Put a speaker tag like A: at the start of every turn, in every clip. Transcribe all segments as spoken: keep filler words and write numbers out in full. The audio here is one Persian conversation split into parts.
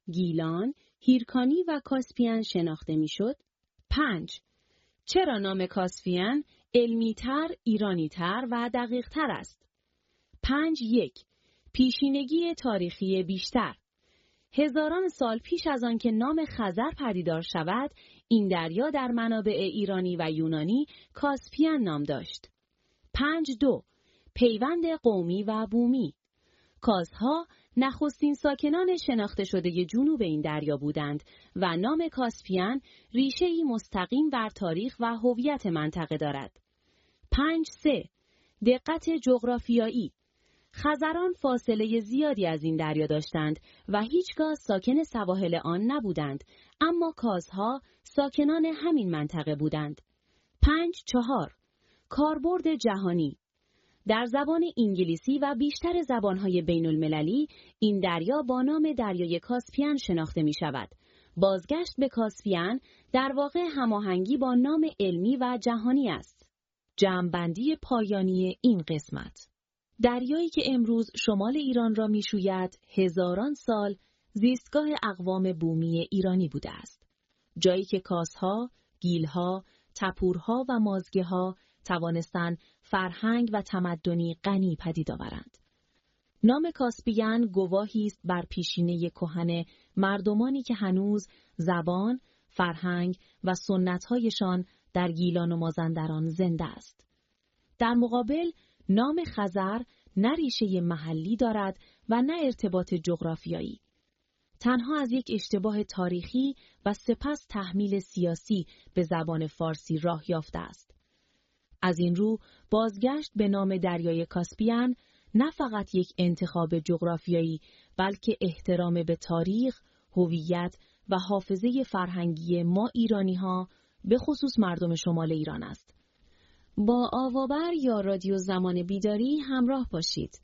A: گیلان، هیرکانی و کاسپین شناخته میشد؟ پنج. چرا نام کاسپین علمی‌تر، ایرانی‌تر و دقیق‌تر است؟ پنج یک. پیشینگی تاریخی بیشتر. هزاران سال پیش از آن که نام خزر پدیدار شود، این دریا در منابع ایرانی و یونانی کاسپین نام داشت. پنج دو. پیوند قومی و بومی. کازها نخستین ساکنان شناخته شده جنوب این دریا بودند و نام کاسپین ریشه‌ای مستقیم بر تاریخ و هویت منطقه دارد. پنج سه. دقت جغرافیایی. خزران فاصله زیادی از این دریا داشتند و هیچگاه ساکن سواحل آن نبودند، اما کازها ساکنان همین منطقه بودند. پنج چهار. کاربرد جهانی. در زبان انگلیسی و بیشتر زبانهای بین المللی این دریا با نام دریای کاسپین شناخته می شود. بازگشت به کاسپین در واقع هماهنگی با نام علمی و جهانی است.
B: جمع‌بندی پایانی این قسمت. دریایی که امروز شمال ایران را میشوید، هزاران سال زیستگاه اقوام بومی ایرانی بوده است. جایی که کازها، گیلها، تپورها و مازگه‌ها توانستند فرهنگ و تمدنی غنی پدید آورند. نام کاسپین گواهی است بر پیشینه کهن مردمانی که هنوز زبان، فرهنگ و سنت‌هایشان در گیلان و مازندران زنده است. در مقابل نام خزر نه ریشه محلی دارد و نه ارتباط جغرافیایی. تنها از یک اشتباه تاریخی و سپس تحمیل سیاسی به زبان فارسی راه یافته است. از این رو بازگشت به نام دریای کاسپین نه فقط یک انتخاب جغرافیایی، بلکه احترام به تاریخ، هویت و حافظه فرهنگی ما ایرانی‌ها، به خصوص مردم شمال ایران است.
A: با آوابر یا رادیو زمان بیداری همراه باشید.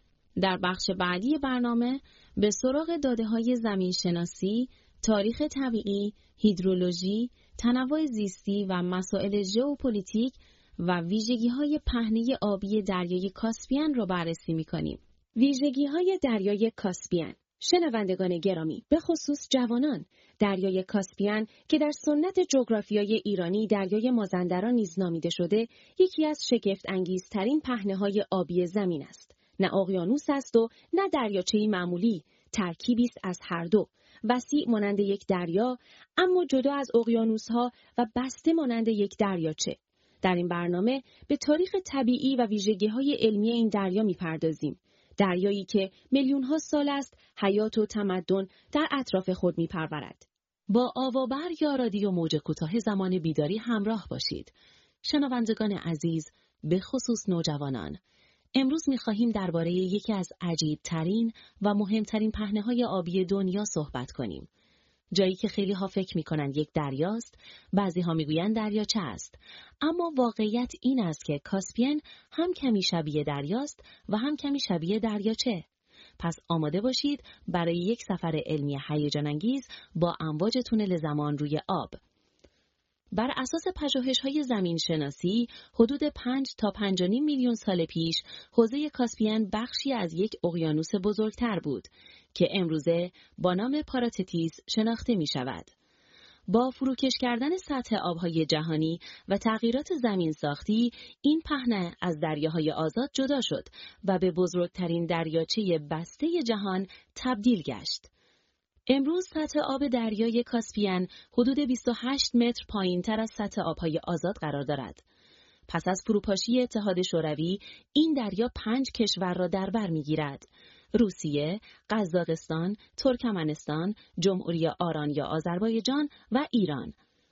A: در بخش بعدی برنامه به سراغ داده‌های زمینشناسی، تاریخ طبیعی، هیدرولوژی، تنوع زیستی و مسائل ژئوپلیتیک و ویژگی‌های پهنه آبی دریای کاسپین را بررسی می‌کنیم. ویژگی‌های دریای کاسپین. شنوندگان گرامی، به خصوص جوانان، دریای کاسپین که در سنت جغرافیای ایرانی دریای مازندران نیز نامیده شده، یکی از شگفت انگیزترین پهنه‌های آبی زمین است. نه اقیانوس است و نه دریاچه‌ای معمولی، ترکیبی است از هر دو، وسیع مانند یک دریا اما جدا از اقیانوس‌ها و بسته مانند یک دریاچه. در این برنامه به تاریخ طبیعی و ویژگی‌های علمی این دریا می‌پردازیم. دریایی که میلیون‌ها سال است حیات و تمدن در اطراف خود می‌پرورد.
B: با آوابر یا رادیو موج کوتاه زمان بیداری همراه باشید. شنوندگان عزیز، به خصوص نوجوانان، امروز می‌خواهیم درباره یکی از عجیب‌ترین و مهمترین پهنه‌های آبی دنیا صحبت کنیم. جایی که خیلی ها فکر می‌کنند یک دریاست، بعضی ها می‌گویند دریاچه است، اما واقعیت این است که کاسپین هم کمی شبیه دریاست و هم کمی شبیه دریاچه. پس آماده باشید برای یک سفر علمی هیجان انگیز با امواج تونل زمان روی آب. بر اساس پژوهش‌های زمینشناسی، حدود پنج تا پنج و نیم میلیون سال پیش، حوزه کاسپین بخشی از یک اقیانوس بزرگتر بود که امروزه با نام پاراتتیس شناخته می شود. با فروکش کردن سطح آبهای جهانی و تغییرات زمین ساختی، این پهنه از دریاهای آزاد جدا شد و به بزرگترین دریاچه بسته جهان تبدیل گشت. امروز سطح آب دریای کاسپین حدود بیست و هشت متر پایین تر از سطح آبهای آزاد قرار دارد. پس از فروپاشی اتحاد شوروی، این دریا پنج کشور را در بر می‌گیرد: روسیه، قزاقستان، ترکمنستان، جمهوری آران یا آذربایجان و ایران.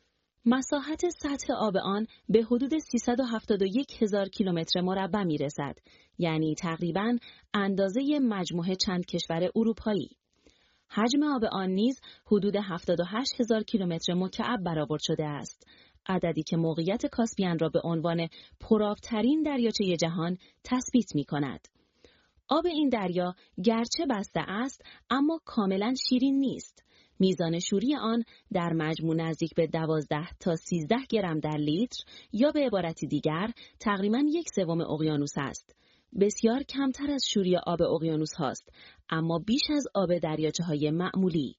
B: مساحت سطح آب آن به حدود سیصد و هفتاد و یک هزار کیلومتر مربع می‌رسد، یعنی تقریباً اندازه مجموع چند کشور اروپایی. حجم آب آن نیز حدود هفتاد و هشت هزار کیلومتر مکعب برآورد شده است، عددی که موقعیت کاسپین را به عنوان پرآب‌ترین دریاچه جهان تثبیت می‌کند. آب این دریا گرچه بسته است، اما کاملاً شیرین نیست. میزان شوری آن در مجموع نزدیک به دوازده تا سیزده گرم در لیتر، یا به عبارت دیگر تقریباً یک سوم اقیانوس است. بسیار کمتر از شوری آب اقیانوس هاست، اما بیش از آب دریاچه‌های معمولی.